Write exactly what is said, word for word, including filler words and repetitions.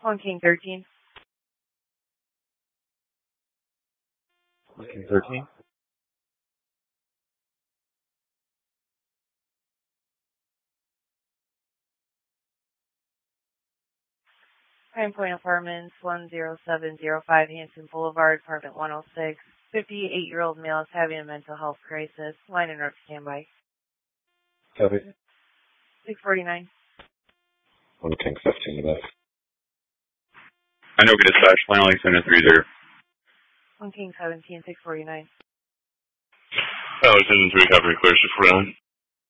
One King thirteen. One King thirteen. Pine Point Apartments, one zero seven zero five Hanson Boulevard, apartment one oh six. fifty-eight-year-old male is having a mental health crisis. Line and rope standby. Copy. six forty-nine. One King fifteen to that. I know get dispatch, line Alexander three zero. One King seventeen, six forty-nine. Alexander three, copy, clear, six forty-nine.